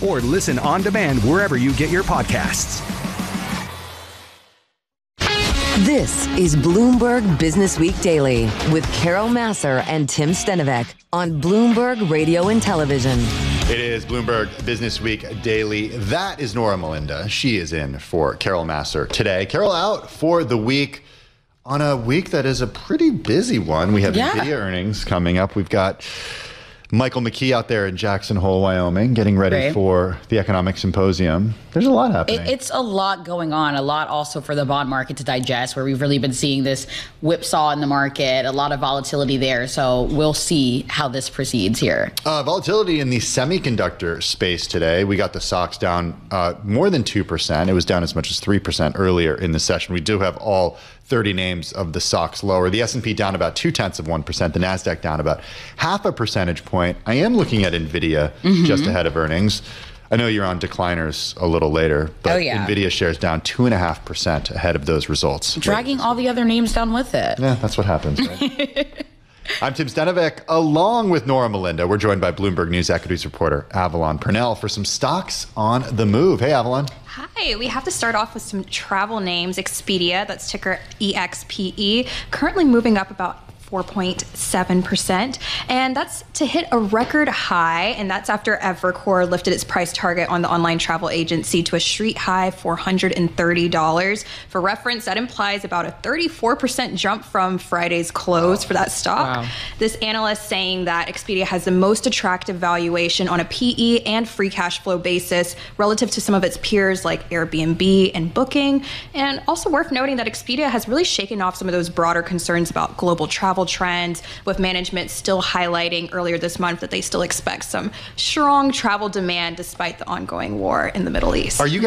or listen on demand wherever you get your podcasts. This is Bloomberg Business Week Daily with Carol Massar and Tim Stenovec on Bloomberg Radio and Television. It is Bloomberg Business Week Daily. That is Nora Melinda. She is in for Carol Massar today. Carol out for the week on a week that is a pretty busy one. We have NVIDIA earnings coming up. We've got Michael McKee out there in Jackson Hole, Wyoming, getting ready for the Economic Symposium. There's a lot happening. It's a lot going on, a lot also for the bond market to digest, where we've really been seeing this whipsaw in the market, a lot of volatility there. So we'll see how this proceeds here. Volatility in the semiconductor space today. We got the SOX down more than 2%. It was down as much as 3% earlier in the session. We do have all 30 names of the SOX lower. The S&P down about 0.2%. The NASDAQ down about 0.5 percentage point. I am looking at NVIDIA just ahead of earnings. I know you're on decliners a little later, but NVIDIA shares down 2.5% ahead of those results. Dragging all the other names down with it. Yeah, that's what happens, right? I'm Tim Stenovec, along with Nora Melinda. We're joined by Bloomberg News equities reporter Avalon Purnell for some stocks on the move. Hey, Avalon. Hi, we have to start off with some travel names. Expedia, that's ticker EXPE, currently moving up about 4.7%, and that's to hit a record high, and that's after Evercore lifted its price target on the online travel agency to a street high $430. For reference, that implies about a 34% jump from Friday's close for that stock. Wow. This analyst saying that Expedia has the most attractive valuation on a PE and free cash flow basis relative to some of its peers like Airbnb and Booking. And also worth noting that Expedia has really shaken off some of those broader concerns about global travel trends, with management still highlighting earlier this month that they still expect some strong travel demand despite the ongoing war in the Middle East. Are you